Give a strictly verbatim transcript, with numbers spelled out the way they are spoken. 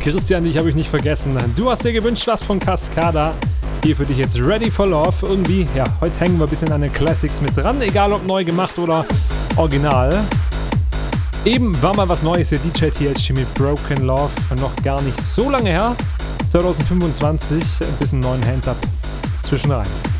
Christian, dich habe ich nicht vergessen. Du hast dir gewünscht, was von Cascada. Hier für dich jetzt Ready for Love. Irgendwie, ja, heute hängen wir ein bisschen an den Classics mit dran, egal ob neu gemacht oder original. Eben war mal was Neues, der D J T H mit Broken Love, noch gar nicht so lange her. zwanzig fünfundzwanzig, ein bisschen neuen Hand-Up zwischenrein.